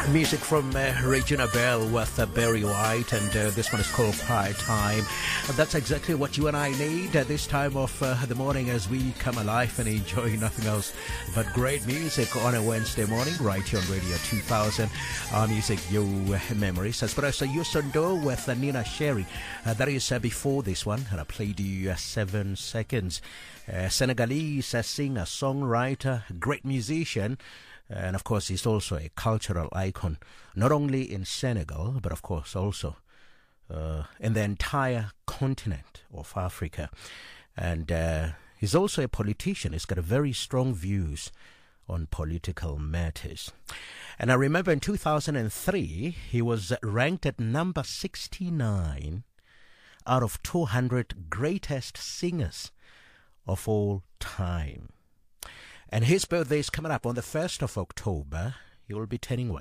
Music from Regina Bell with Barry White, and this one is called Quiet Time. And that's exactly what you and I need at this time of the morning as we come alive and enjoy nothing else but great music on a Wednesday morning right here on Radio 2000. Our music, your memories. Espresso Yusundo with Nina Sherry. That is before this one, and I played you 7 seconds. Senegalese singer, songwriter, great musician. And of course, he's also a cultural icon, not only in Senegal, but of course also in the entire continent of Africa. And he's also a politician. He's got very strong views on political matters. And I remember in 2003, he was ranked at number 69 out of 200 greatest singers of all time. And his birthday is coming up on the 1st of October. He will be turning,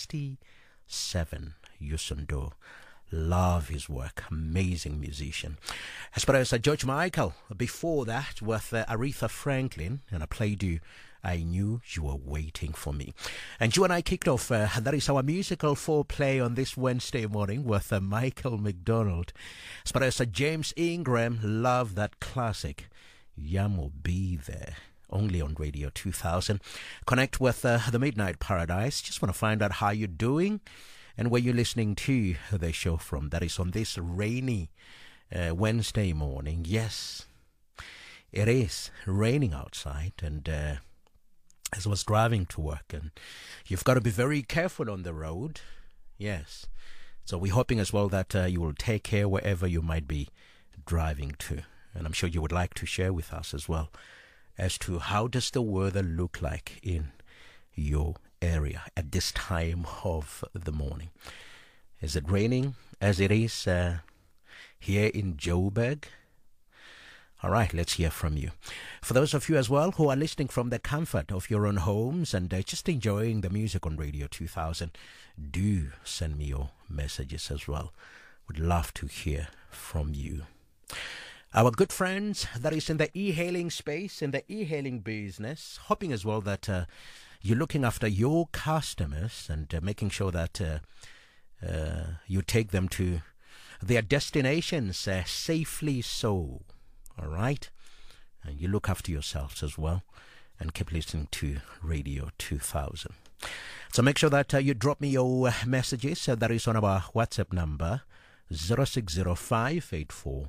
67, Yusundo. Love his work. Amazing musician. As far as George Michael, before that with Aretha Franklin, and I played you I Knew You Were Waiting For Me. And you and I kicked off, that is our musical foreplay on this Wednesday morning with Michael McDonald. As far as James Ingram, love that classic, Yamo Be There. Only on Radio 2000. Connect with the Midnight Paradise. Just want to find out how you're doing and where you're listening to the show from. That is on this rainy Wednesday morning. Yes, it is raining outside, and as I was driving to work, and you've got to be very careful on the road. Yes. So we're hoping as well that you will take care wherever you might be driving to. And I'm sure you would like to share with us as well as to how does the weather look like in your area at this time of the morning. Is it raining as it is here in Joburg? All right, let's hear from you. For those of you as well who are listening from the comfort of your own homes and just enjoying the music on Radio 2000, do send me your messages as well. Would love to hear from you. Our good friends that is in the e-hailing space, in the e-hailing business, hoping as well that you're looking after your customers and making sure that you take them to their destinations safely so. All right? And you look after yourselves as well and keep listening to Radio 2000. So make sure that you drop me your messages. That is on our WhatsApp number, 060584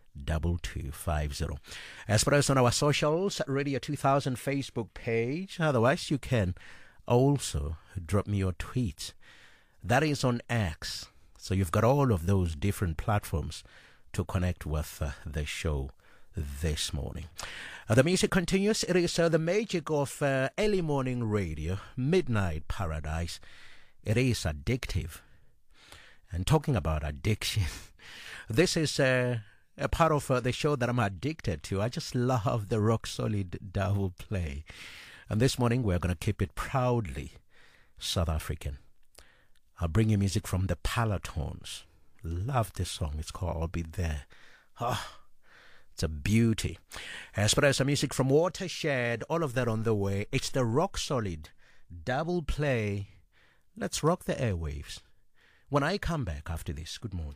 2250. As far as on our socials, Radio 2000 Facebook page. Otherwise, you can also drop me your tweets. That is on X. So you've got all of those different platforms to connect with the show this morning. The music continues. It is the magic of early morning radio, Midnight Paradise. It is addictive. And talking about addiction, this is a part of the show that I'm addicted to. I just love the rock solid double play. And this morning we're going to keep it proudly South African. I'll bring you music from the Palatones. Love this song. It's called I'll Be There. It's a beauty. As far as the music from Watershed, all of that on the way. It's the rock solid double play. Let's rock the airwaves. When I come back after this, good morning.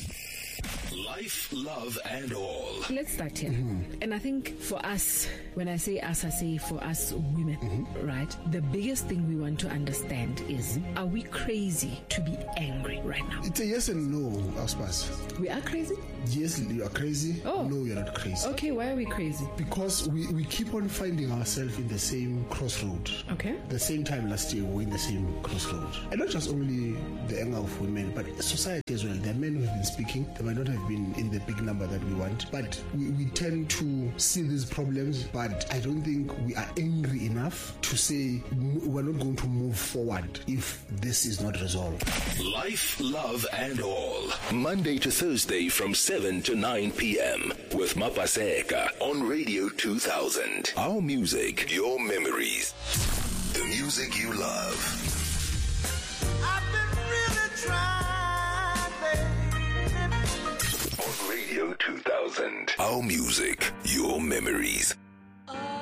Life, love, and all. Let's start here. And I think for us, when I say us, I say for us women, right? The biggest thing we want to understand is, are we crazy to be angry right now? It's a yes and no, Aspas. We are crazy? Yes, you are crazy. Oh. No, you're not crazy. Okay, why are we crazy? Because we keep on finding ourselves in the same crossroad. Okay. The same time last year, we were in the same crossroad. And not just only the anger of women, but society as well. There are men who have been speaking. They might not have been in the big number that we want, but we tend to see these problems, but I don't think we are angry enough to say we're not going to move forward if this is not resolved. Life, love, and all. Monday to Thursday from 7 to 9 p.m. with Mapaseka on Radio 2000. Our music, your memories. The music you love. I've been really trying, baby. On Radio 2000. Our music, your memories.